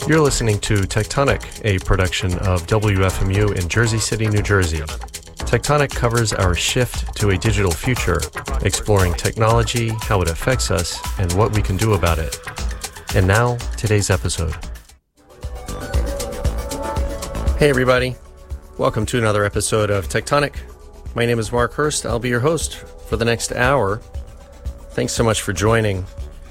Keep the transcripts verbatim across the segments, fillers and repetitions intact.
You're listening to Tectonic, a production of W F M U in Jersey City, New Jersey. Tectonic covers our shift to a digital future, exploring technology, how it affects us, and what we can do about it. And now, today's episode. Hey everybody, welcome to another episode of Tectonic. My name is Mark Hurst. I'll be your host for the next hour. Thanks so much for joining.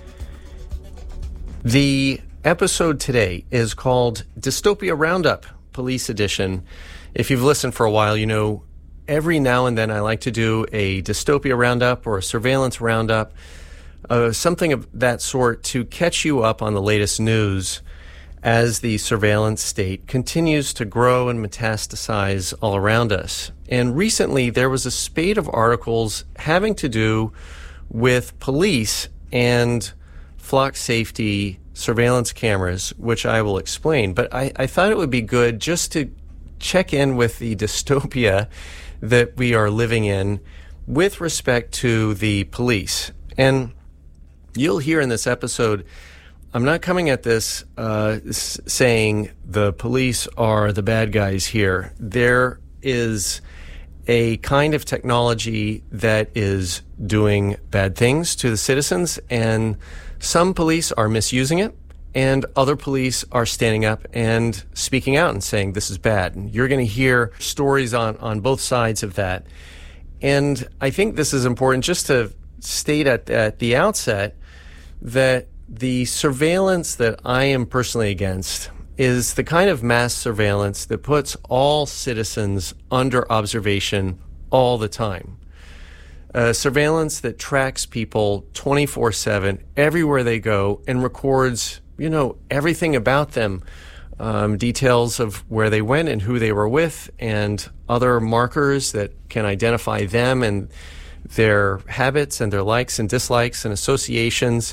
The episode today is called Dystopia Roundup, Police Edition. If you've listened for a while, you know every now and then I like to do a dystopia roundup or a surveillance roundup, uh, something of that sort to catch you up on the latest news as the surveillance state continues to grow and metastasize all around us. And recently there was a spate of articles having to do with police and flock safety surveillance cameras, which I will explain. But I, I thought it would be good just to check in with the dystopia that we are living in with respect to the police. And you'll hear in this episode, I'm not coming at this uh, saying the police are the bad guys here. There is a kind of technology that is doing bad things to the citizens, and some police are misusing it, and other police are standing up and speaking out and saying this is bad. And you're going to hear stories on, on both sides of that. And I think this is important just to state at, at the outset that the surveillance that I am personally against is the kind of mass surveillance that puts all citizens under observation all the time. Uh, surveillance that tracks people twenty-four seven everywhere they go and records, you know, everything about them, um, details of where they went and who they were with, and other markers that can identify them and their habits and their likes and dislikes and associations.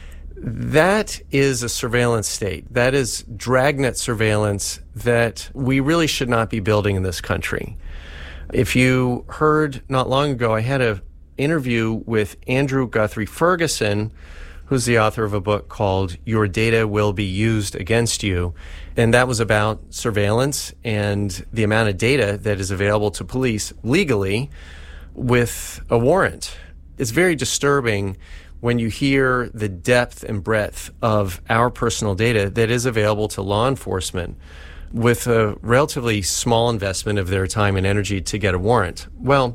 That is a surveillance state. That is dragnet surveillance that we really should not be building in this country. If you heard not long ago, I had an interview with Andrew Guthrie Ferguson, who's the author of a book called Your Data Will Be Used Against You. And that was about surveillance and the amount of data that is available to police legally with a warrant. It's very disturbing when you hear the depth and breadth of our personal data that is available to law enforcement with a relatively small investment of their time and energy to get a warrant. Well,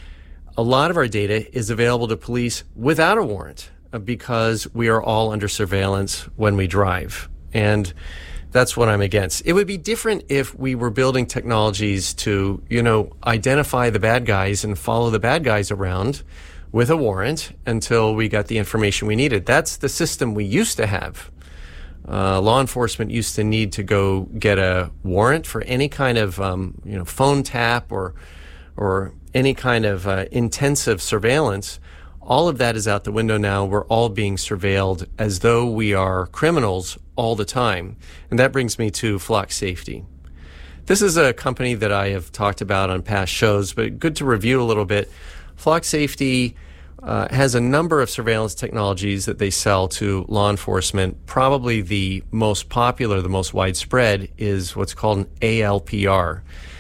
a lot of our data is available to police without a warrant because we are all under surveillance when we drive. And that's what I'm against. It would be different if we were building technologies to, you know, identify the bad guys and follow the bad guys around with a warrant until we got the information we needed. That's the system we used to have. Uh, law enforcement used to need to go get a warrant for any kind of, um, you know, phone tap or, or any kind of uh, intensive surveillance. All of that is out the window now. We're all being surveilled as though we are criminals all the time. And that brings me to Flock Safety. This is a company that I have talked about on past shows, but good to review a little bit. Flock Safety uh, has a number of surveillance technologies that they sell to law enforcement. Probably the most popular, the most widespread, is what's called an A L P R,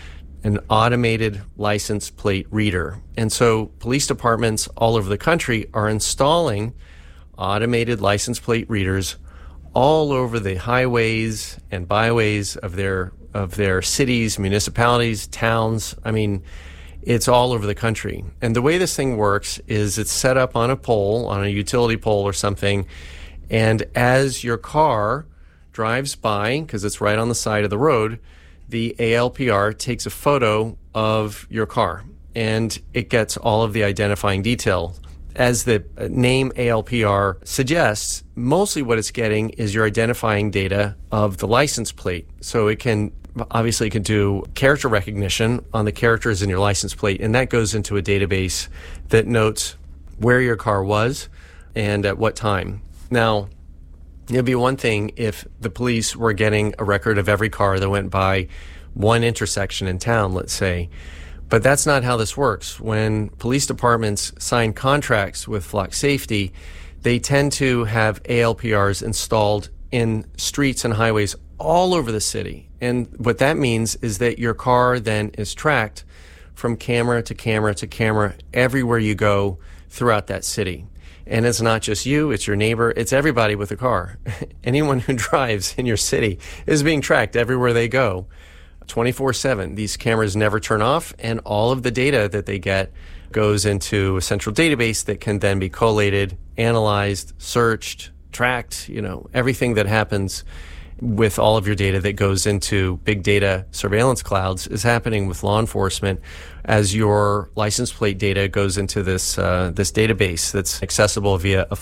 an automated license plate reader. And so police departments all over the country are installing automated license plate readers all over the highways and byways of their of their cities, municipalities, towns. I mean, it's all over the country. And the way this thing works is it's set up on a pole, on a utility pole or something, and as your car drives by, because it's right on the side of the road, the A L P R takes a photo of your car, and it gets all of the identifying detail. As the name A L P R suggests, mostly what it's getting is your identifying data of the license plate. So it can obviously it can do character recognition on the characters in your license plate, and that goes into a database that notes where your car was and at what time. Now, it'd be one thing if the police were getting a record of every car that went by one intersection in town, let's say. But that's not how this works. When police departments sign contracts with Flock Safety, they tend to have A L P Rs installed in streets and highways all over the city. And what that means is that your car then is tracked from camera to camera to camera everywhere you go throughout that city. And it's not just you, it's your neighbor, it's everybody with a car. Anyone who drives in your city is being tracked everywhere they go, twenty-four seven. These cameras never turn off, and all of the data that they get goes into a central database that can then be collated, analyzed, searched, tracked, you know, everything that happens with all of your data that goes into big data surveillance clouds is happening with law enforcement as your license plate data goes into this uh, this database that's accessible via a